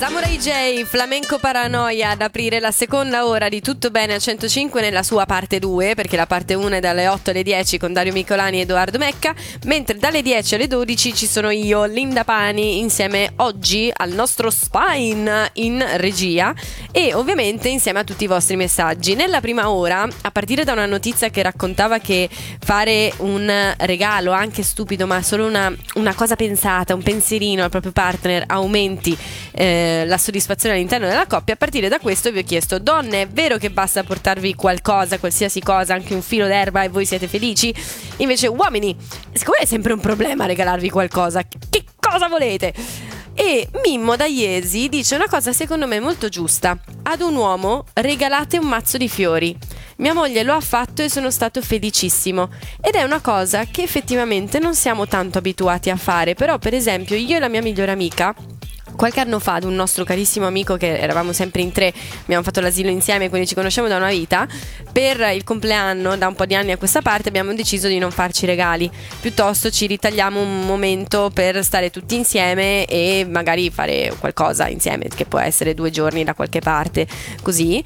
Samurai J, Flamenco Paranoia, ad aprire la seconda ora di Tutto Bene a 105 nella sua parte 2, perché la parte 1 è dalle 8 alle 10 con Dario Micolani e Edoardo Mecca, mentre dalle 10 alle 12 ci sono io, Linda Pani, insieme oggi al nostro Spine in regia e ovviamente insieme a tutti i vostri messaggi. Nella prima ora, a partire da una notizia che raccontava che fare un regalo, anche stupido, ma solo una cosa pensata, un pensierino al proprio partner aumenti la soddisfazione all'interno della coppia, a partire da questo vi ho chiesto: donne, è vero che basta portarvi qualcosa, qualsiasi cosa, anche un filo d'erba e voi siete felici? Invece uomini, siccome è sempre un problema regalarvi qualcosa, che cosa volete? E Mimmo da Iesi dice una cosa secondo me molto giusta: ad un uomo regalate un mazzo di fiori. Mia moglie lo ha fatto e sono stato felicissimo, ed è una cosa che effettivamente non siamo tanto abituati a fare. Però per esempio io e la mia migliore amica, qualche anno fa, ad un nostro carissimo amico, che eravamo sempre in tre, abbiamo fatto l'asilo insieme, quindi ci conosciamo da una vita, per il compleanno, da un po' di anni a questa parte, abbiamo deciso di non farci regali, piuttosto ci ritagliamo un momento per stare tutti insieme e magari fare qualcosa insieme, che può essere 2 giorni da qualche parte, così,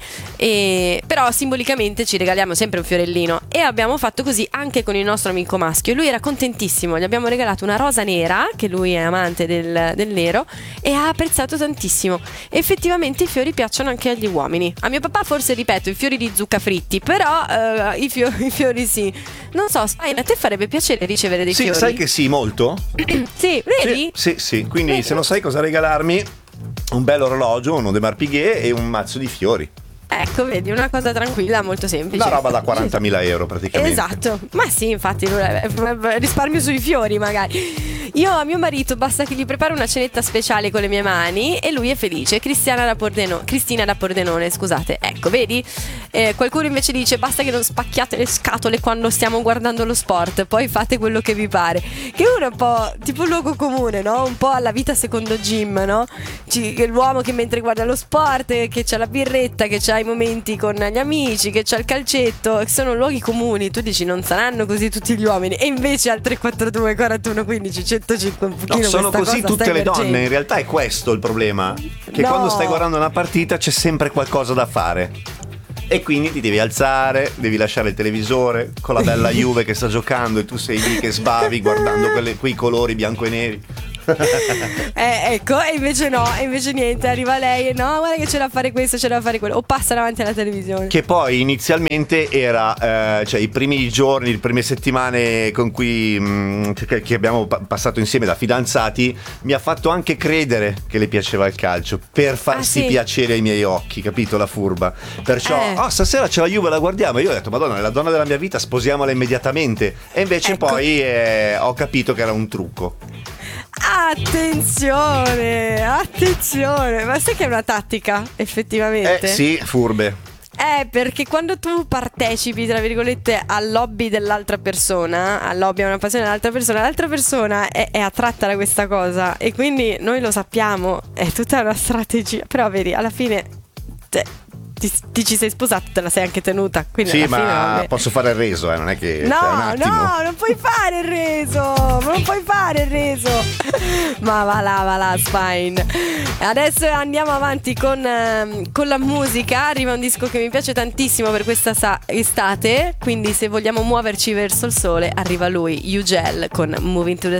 però simbolicamente ci regaliamo sempre un fiorellino, e abbiamo fatto così anche con il nostro amico maschio. Lui era contentissimo, gli abbiamo regalato una rosa nera, che lui è amante del nero, e ha apprezzato tantissimo. Effettivamente i fiori piacciono anche agli uomini. A mio papà forse, ripeto, i fiori di zucca fritti, però i fiori sì. Non so, a te farebbe piacere ricevere dei fiori? Sì, sai che sì, molto. Sì, vedi? Sì. Quindi se non sai cosa regalarmi, un bel orologio, un Audemars Piguet e un mazzo di fiori. Ecco, vedi, una cosa tranquilla, molto semplice. Una roba da 40.000 euro praticamente. Esatto, ma sì, infatti risparmio sui fiori magari. Io a mio marito basta che gli preparo una cenetta speciale con le mie mani e lui è felice. Cristina da Pordenone, scusate. Ecco, vedi? Qualcuno invece dice: basta che non spacchiate le scatole quando stiamo guardando lo sport, poi fate quello che vi pare. Che uno è un po' tipo un luogo comune, no? Un po' alla vita secondo Jim, no? L'uomo che mentre guarda lo sport, che c'ha la birretta, che c'ha i momenti con gli amici, che c'ha il calcetto, sono luoghi comuni. Tu dici non saranno così tutti gli uomini, e invece al 342 41 15 105 un pochino. No, sono così tutte le donne. In realtà è questo il problema, che no, quando stai guardando una partita c'è sempre qualcosa da fare, e quindi ti devi alzare, devi lasciare il televisore con la bella Juve che sta giocando e tu sei lì che sbavi guardando quei colori bianco e neri. Ecco, e invece no, e invece niente, arriva lei e no, guarda che c'è da fare questo, c'è da fare quello, o passa davanti alla televisione. Che poi inizialmente era cioè i primi giorni, le prime settimane con cui che abbiamo passato insieme da fidanzati, mi ha fatto anche credere che le piaceva il calcio, per farsi piacere ai miei occhi, capito, la furba. Perciò stasera c'è la Juve, la guardiamo, e io ho detto madonna, è la donna della mia vita, sposiamola immediatamente. E invece poi ho capito che era un trucco. Attenzione, ma sai che è una tattica, effettivamente? Sì, furbe. Perché quando tu partecipi, tra virgolette, all'hobby dell'altra persona, all'hobby a una passione dell'altra persona, l'altra persona è attratta da questa cosa, e quindi noi lo sappiamo, è tutta una strategia. Però vedi, alla fine ti ci sei sposato, te la sei anche tenuta, quindi sì, alla ma fine, posso fare il reso, non è che no, un attimo. no, non puoi fare il reso, ma va là Spine. Adesso andiamo avanti con la musica. Arriva un disco che mi piace tantissimo per questa estate, quindi se vogliamo muoverci verso il sole arriva lui, Ugel, con Moving to the